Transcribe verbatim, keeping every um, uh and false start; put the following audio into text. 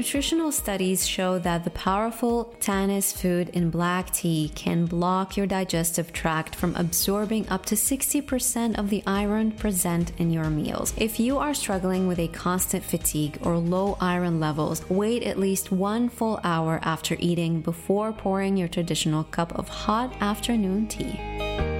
Nutritional studies show that the powerful tannins food in black tea can block your digestive tract from absorbing up to sixty percent of the iron present in your meals. If you are struggling with a constant fatigue or low iron levels, wait at least one full hour after eating before pouring your traditional cup of hot afternoon tea.